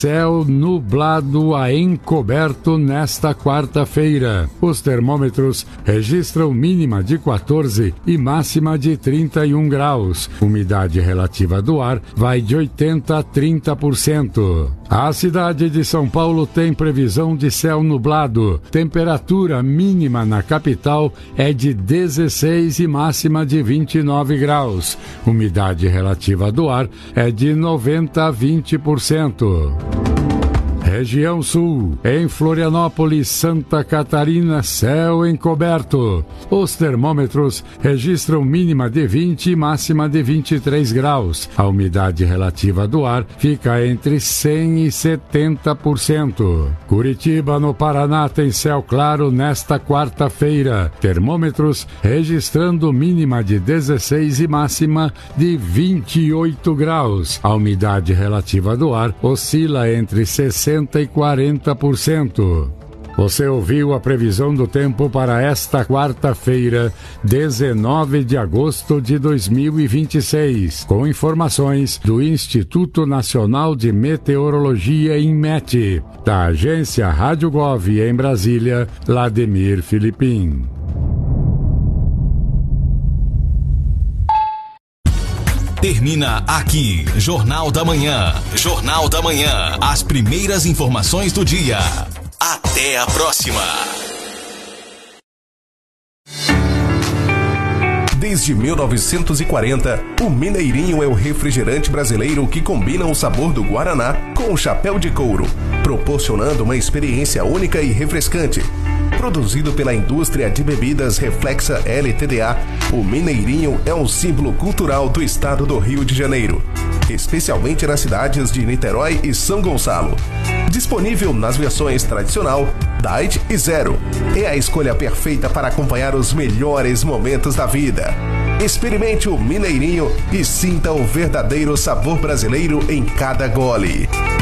Céu nublado a encoberto nesta quarta-feira. Os termômetros registram mínima de 14 e máxima de 31 graus. Umidade relativa do ar vai de 80% a 30%. A cidade de São Paulo tem previsão de céu nublado. Temperatura mínima na capital é de 16 e máxima de 29 graus. Umidade relativa do ar é de 90% a 20%. Região Sul, em Florianópolis, Santa Catarina, céu encoberto. Os termômetros registram mínima de 20 e máxima de 23 graus. A umidade relativa do ar fica entre 100% e 70%. Curitiba, no Paraná, tem céu claro nesta quarta-feira. Termômetros registrando mínima de 16 e máxima de 28 graus. A umidade relativa do ar oscila entre 60% e 40%. Você ouviu a previsão do tempo para esta quarta-feira, 19 de agosto de 2026, com informações do Instituto Nacional de Meteorologia, INMET, da agência Rádio Gov em Brasília, Vladimir Filipim. Termina aqui, Jornal da Manhã. Jornal da Manhã. As primeiras informações do dia. Até a próxima. Desde 1940, o Mineirinho é o refrigerante brasileiro que combina o sabor do Guaraná com o chapéu de couro, proporcionando uma experiência única e refrescante. Produzido pela indústria de bebidas Reflexa LTDA, o Mineirinho é um símbolo cultural do estado do Rio de Janeiro, especialmente nas cidades de Niterói e São Gonçalo. Disponível nas versões tradicional, Diet e Zero. É a escolha perfeita para acompanhar os melhores momentos da vida. Experimente o Mineirinho e sinta o verdadeiro sabor brasileiro em cada gole.